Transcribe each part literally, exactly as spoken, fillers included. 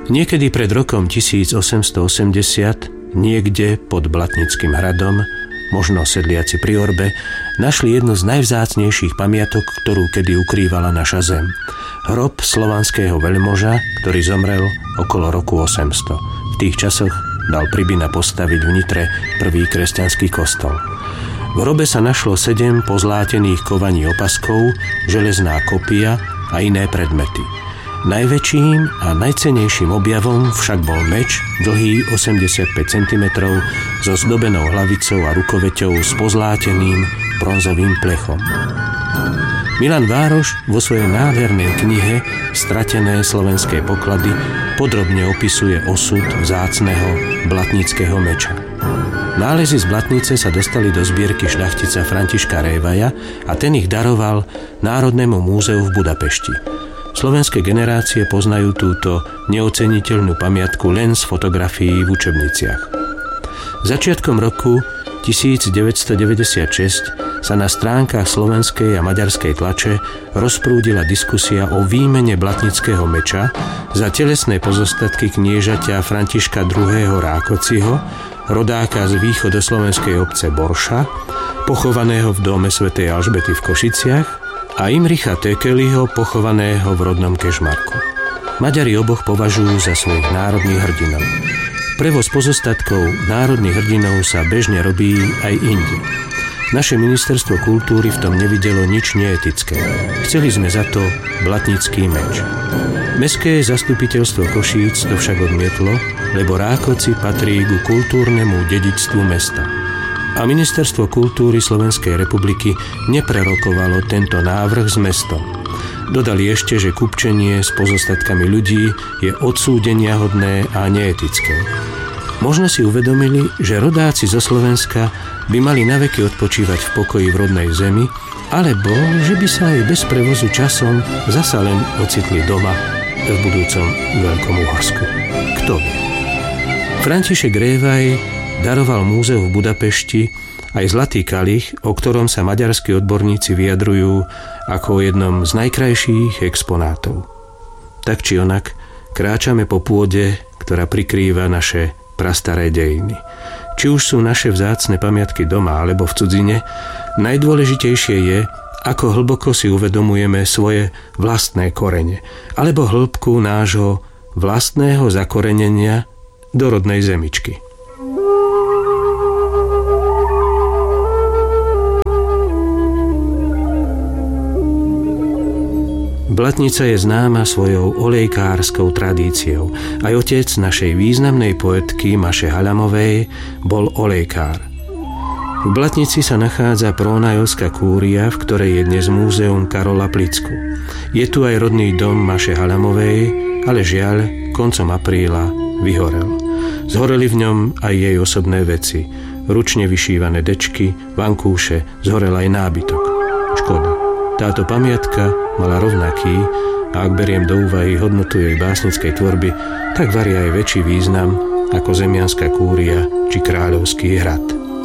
Niekedy pred rokom tisícosemstoosemdesiat niekde pod Blatnickým hradom, možno sedliaci pri Orbe, našli jednu z najvzácnejších pamiatok, ktorú kedy ukrývala naša zem. Hrob slovanského veľmoža, ktorý zomrel okolo roku osemsto. V tých časoch dal Pribina postaviť v Nitre prvý kresťanský kostol. V hrobe sa našlo sedem pozlátených kovaní opaskov, železná kopia a iné predmety. Najväčším a najcennejším objavom však bol meč, dlhý osemdesiatpäť centimetrov, so zdobenou hlavicou a rukoveťou s pozláteným bronzovým plechom. Milan Vároš vo svojej nádhernej knihe Stratené slovenské poklady podrobne opisuje osud vzácneho blatnického meča. Nálezy z Blatnice sa dostali do zbierky šľachtica Františka Révaja a ten ich daroval Národnému múzeu v Budapešti. Slovenské generácie poznajú túto neoceniteľnú pamiatku len z fotografií v učebniciach. Začiatkom roku devätnásťstodeväťdesiatšesť sa na stránkach slovenskej a maďarskej tlače rozprúdila diskusia o výmene blatnického meča za telesné pozostatky kniežaťa Františka druhého. Rákociho, rodáka z východoslovenskej obce Borša, pochovaného v dome svätej Alžbety v Košiciach, a Imricha Tekeliho, pochovaného v rodnom Kežmarku. Maďari oboch považujú za svojich národných hrdinov. Prevoz pozostatkov národných hrdinov sa bežne robí aj inde. Naše ministerstvo kultúry v tom nevidelo nič neetické. Chceli sme za to blatnický meč. Mestské zastupiteľstvo Košíc to však odmietlo, lebo Rákoci patrí ku kultúrnemu dedičstvu mesta. A Ministerstvo kultúry Slovenskej republiky neprerokovalo tento návrh s mestom. Dodali ešte, že kupčenie s pozostatkami ľudí je odsúdeniahodné a neetické. Možno si uvedomili, že rodáci zo Slovenska by mali naveky odpočívať v pokoji v rodnej zemi, alebo že by sa aj bez prevozu časom zasa len ocitli doma v budúcom Veľkom Uhorsku. Kto vie? František Révaj daroval múzeu v Budapešti aj zlatý kalich, o ktorom sa maďarskí odborníci vyjadrujú ako o jednom z najkrajších exponátov. Tak či onak, kráčame po pôde, ktorá prikrýva naše prastaré dejiny. Či už sú naše vzácne pamiatky doma alebo v cudzine, najdôležitejšie je, ako hlboko si uvedomujeme svoje vlastné korene, alebo hĺbku nášho vlastného zakorenenia do rodnej zemičky. Blatnica je známa svojou olejkárskou tradíciou. Aj otec našej významnej poetky Maše Halamovej bol olejkár. V Blatnici sa nachádza Prónajovská kúria, v ktorej je dnes múzeum Karola Plicku. Je tu aj rodný dom Maše Halamovej, ale žiaľ, koncom apríla vyhorel. Zhoreli v ňom aj jej osobné veci. Ručne vyšívané dečky, vankúše, zhorel aj nábytok. Škoda. Táto pamiatka mala rovnaký, a ak beriem do úvahy hodnotu jej básnickej tvorby, tak varí aj väčší význam ako zemianská kúria či kráľovský hrad.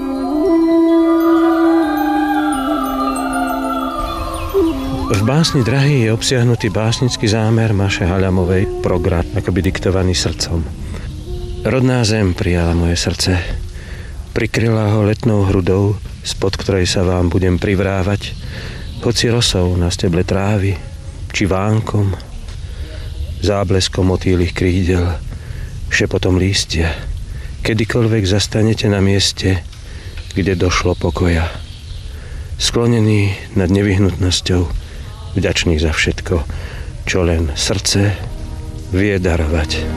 V básni Drahý je obsiahnutý básnický zámer Maše Halamovej, program akoby diktovaný srdcom. Rodná zem prijala moje srdce, prikryla ho letnou hrudou, spod ktorej sa vám budem privrávať, hoci rosou na steble trávy, či vánkom, zábleskom motýlych krídel, šepotom lístia, kedykoľvek zastanete na mieste, kde došlo pokoja. Sklonený nad nevyhnutnosťou, vďačný za všetko, čo len srdce vie darovať.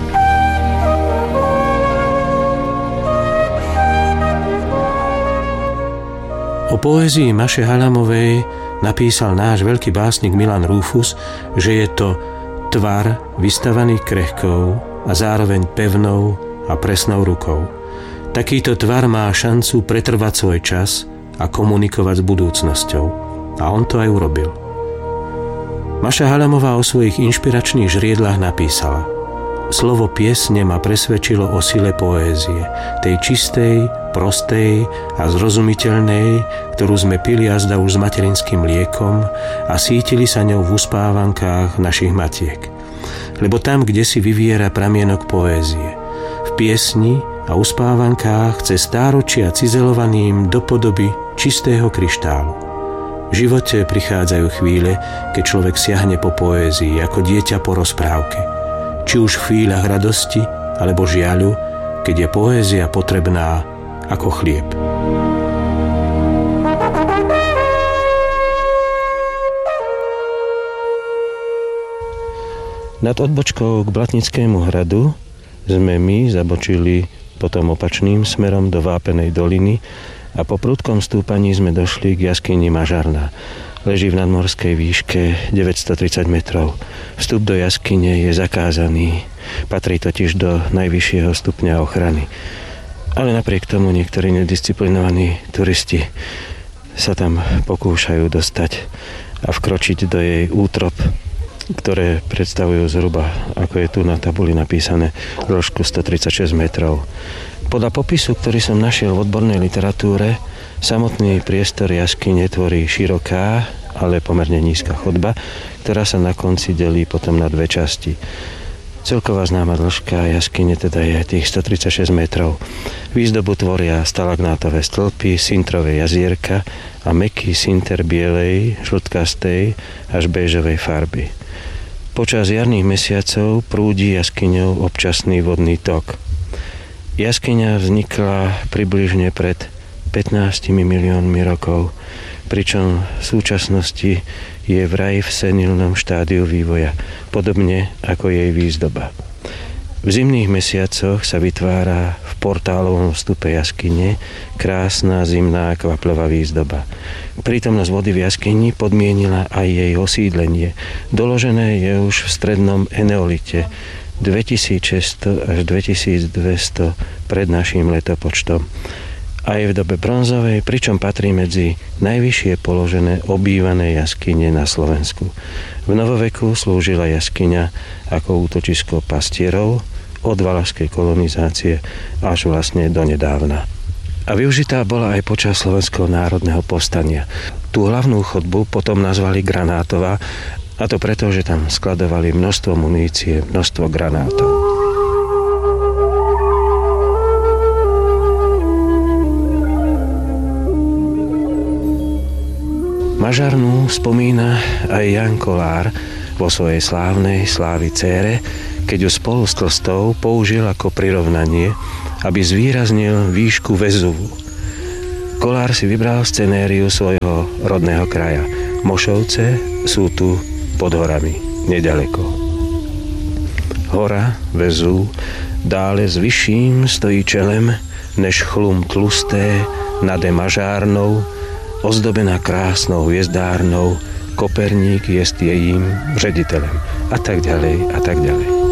O poézii Maše Halamovej napísal náš veľký básnik Milan Rúfus, že je to tvar vystavaný krehkou a zároveň pevnou a presnou rukou. Takýto tvar má šancu pretrvať svoj čas a komunikovať s budúcnosťou. A on to aj urobil. Maša Halamová o svojich inšpiračných žriedlách napísala: Slovo piesne ma presvedčilo o sile poézie, tej čistej, prostej a zrozumiteľnej, ktorú sme pili azda už s materinským mliekom a sítili sa ňou v uspávankách našich matiek. lebo tam, kde si vyviera pramienok poézie. V piesni a uspávankách cez stáročia cizelovaným do podoby čistého kryštálu. V živote prichádzajú chvíle, keď človek siahne po poézii ako dieťa po rozprávke. Či už v chvíľach radosti alebo žiaľu, keď je poézia potrebná ako chlieb. Nad odbočkou k Blatnickému hradu sme my zabočili potom opačným smerom do Vápenej doliny a po prudkom stúpaní sme došli k jaskyni Mažarna. Leží v nadmorskej výške deväťstotridsať metrov. Vstup do jaskyne je zakázaný. Patrí totiž do najvyššieho stupňa ochrany. Ale napriek tomu niektorí nedisciplinovaní turisti sa tam pokúšajú dostať a vkročiť do jej útrop, ktoré predstavujú zhruba, ako je tu na tabuli napísané, dĺžku stotridsaťšesť metrov. Podľa popisu, ktorý som našiel v odbornej literatúre, samotný priestor jaskyne tvorí široká, ale pomerne nízka chodba, ktorá sa na konci delí potom na dve časti. Celková známa dĺžka jaskyne teda je tých stotridsaťšesť metrov. Výzdobu tvoria stalagnátové stĺpy, sintrové jazierka a mäkký sinter bielej, žltkastej až béžovej farby. Počas jarných mesiacov prúdi jaskyňou občasný vodný tok. Jaskyňa vznikla približne pred pätnástimi miliónmi rokov, pričom v súčasnosti je vraj v senilnom štádiu vývoja, podobne ako jej výzdoba. V zimných mesiacoch sa vytvára v portálovom vstupe jaskyne krásna zimná kvapľová výzdoba. Prítomnosť vody v jaskyni podmienila aj jej osídlenie. Doložené je už v strednom eneolite dvetisícšesťsto až dvetisícdvesto pred naším letopočtom. Aj v dobe bronzovej, pričom patrí medzi najvyššie položené obývané jaskyne na Slovensku. V novoveku slúžila jaskyňa ako útočisko pastierov od valašskej kolonizácie až vlastne donedávna. A využitá bola aj počas Slovenského národného povstania. Tú hlavnú chodbu potom nazvali Granátová, a to preto, že tam skladovali množstvo munície, množstvo granátov. Mažarnu spomína aj Jan Kolár vo svojej slávnej Slávy Cére, keď ju spolu s Tlstou použil ako prirovnanie, aby zvýraznil výšku Vezuvu. Kolár si vybral scenériu svojho rodného kraja. Mošovce sú tu pod horami, nedaleko. Hora Vezuv dále s vyšším stojí čelem, než chlum tlusté nade Mažárnou, ozdobená krásnou hviezdárnou, Koperník jest jejím ředitelem. A tak ďalej, a tak ďalej.